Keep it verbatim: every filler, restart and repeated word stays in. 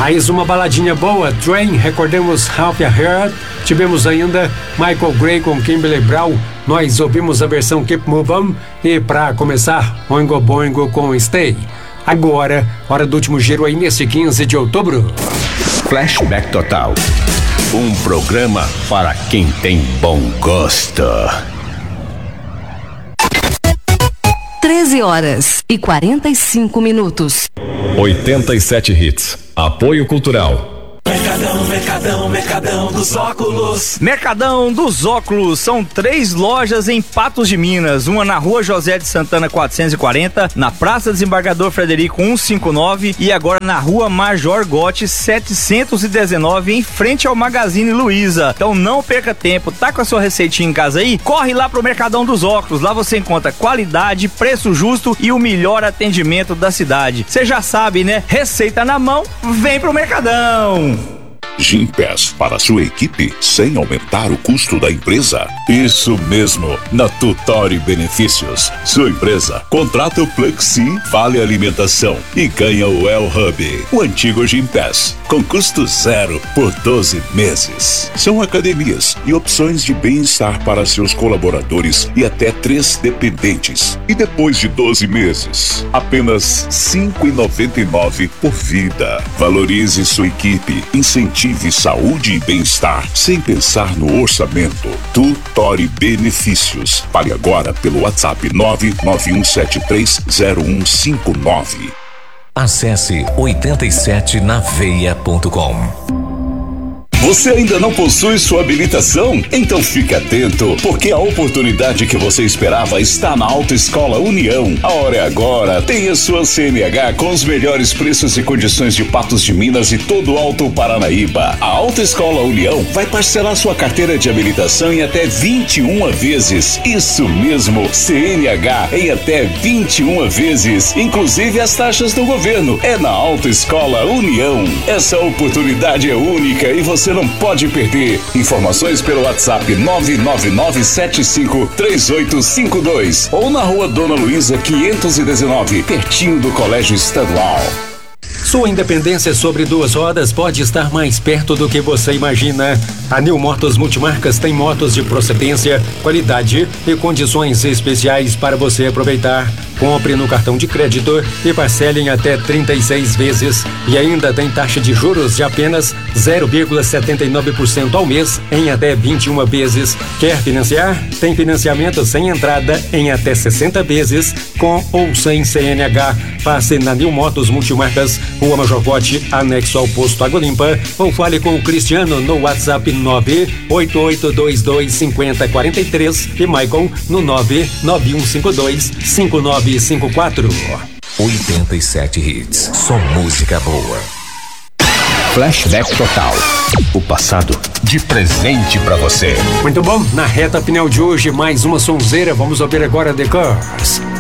Mais uma baladinha boa, Train, recordemos Half a Heart. Tivemos ainda Michael Gray com Kimberly Brown. Nós ouvimos a versão Keep Moving. E pra começar, Oingo Boingo com Stay. Agora, hora do último giro aí nesse quinze de outubro. Flashback Total. Um programa para quem tem bom gosto. treze horas e quarenta e cinco minutos. oitenta e sete hits. Apoio Cultural. Mercadão, Mercadão, Mercadão dos Óculos. Mercadão dos Óculos, são três lojas em Patos de Minas, uma na Rua José de Santana quatrocentos e quarenta, na Praça Desembargador Frederico cento e cinquenta e nove e agora na Rua Major Gotti setecentos e dezenove, em frente ao Magazine Luiza. Então não perca tempo, tá com a sua receitinha em casa aí? Corre lá pro Mercadão dos Óculos, lá você encontra qualidade, preço justo e o melhor atendimento da cidade. Você já sabe, né? Receita na mão, vem pro Mercadão. Gympass para sua equipe sem aumentar o custo da empresa? Isso mesmo, na Tutori Benefícios. Sua empresa contrata o Plexi, Vale Alimentação e ganha o El Hub, o antigo Gympass, com custo zero por doze meses. São academias e opções de bem-estar para seus colaboradores e até três dependentes. E depois de doze meses, apenas cinco reais e noventa e nove centavos por vida. Valorize sua equipe, incentive saúde e bem-estar sem pensar no orçamento. Tutori Benefícios. Pague agora pelo WhatsApp nove nove um sete três zero um cinco nove. Acesse oitenta e sete na veia ponto com. Você ainda não possui sua habilitação? Então fique atento, porque a oportunidade que você esperava está na Autoescola União. A hora é agora. Tenha sua C N H com os melhores preços e condições de Patos de Minas e todo o Alto Paranaíba. A Autoescola União vai parcelar sua carteira de habilitação em até vinte e uma vezes. Isso mesmo, C N H em até vinte e uma vezes, inclusive as taxas do governo. É na Autoescola União. Essa oportunidade é única e você não pode perder. Informações pelo WhatsApp nove nove nove sete cinco três oito cinco dois ou na Rua Dona Luiza quinhentos e dezenove, pertinho do Colégio Estadual. Sua independência sobre duas rodas pode estar mais perto do que você imagina. A New Motos Multimarcas tem motos de procedência, qualidade e condições especiais para você aproveitar. Compre no cartão de crédito e parcele em até trinta e seis vezes. E ainda tem taxa de juros de apenas zero vírgula setenta e nove por cento ao mês em até vinte e uma vezes. Quer financiar? Tem financiamento sem entrada em até sessenta vezes, com ou sem C N H. Passe na New Motos Multimarcas, Rua Major Gotti, anexo ao posto Água Limpa, ou fale com o Cristiano no WhatsApp nove oito oito dois dois cinco zero quatro três e Michael no nove nove um cinco dois cinco nove cinco quatro. oitenta e sete hits, só música boa. Flashback Total. O passado de presente pra você. Muito bom, na reta final de hoje, mais uma sonzeira. Vamos ouvir agora The Cars.